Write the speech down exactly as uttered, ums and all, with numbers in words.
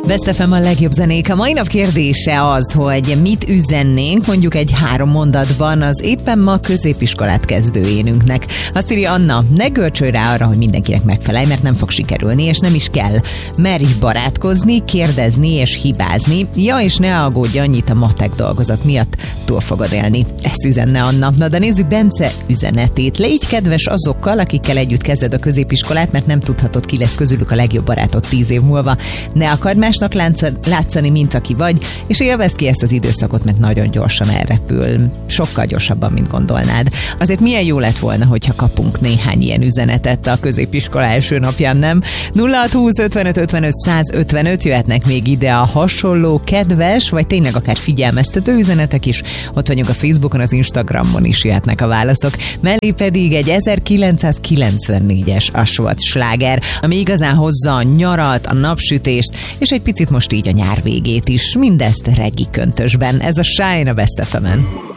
Best ef em a legjobb zenék. A mai nap kérdése az, hogy mit üzennénk mondjuk egy három mondatban az éppen ma középiskolát kezdő énünknek. Azt írja Anna, ne görcsölj rá arra, hogy mindenkinek megfelelj, mert nem fog sikerülni, és nem is kell. Merj barátkozni, kérdezni és hibázni. Ja, és ne aggódj annyit a matek dolgozat miatt, túl fogod élni. Ezt üzenne Anna. Na de nézzük Bence üzenetét. Légy kedves azokkal, akikkel együtt kezded a középiskolát, mert nem tudhatod, ki lesz közülük a legjobb barátod tíz év múlva. Ne akard másnak látszani, mint aki vagy, és élvezd ki ezt az időszakot, mert nagyon gyorsan elrepül. Sokkal gyorsabban, mint gondolnád. Azért milyen jó lett volna, hogyha kapunk néhány ilyen üzenetet a középiskola első napján, nem? nulla hat húsz ötvenöt ötvenöt százötvenöt jöhetnek még ide a hasonló, kedves, vagy tényleg akár figyelmeztető üzenetek is. Ott vagyunk a Facebookon, az Instagramon is jöhetnek a válaszok. Mellé pedig egy ezerkilencszázkilencvennégyes Aswad sláger, ami igazán hozza a nyarat, a napsütést, és egy picit most így a nyár végét is. Mindezt reggae köntösben. Ez a Shine a Best ef emen.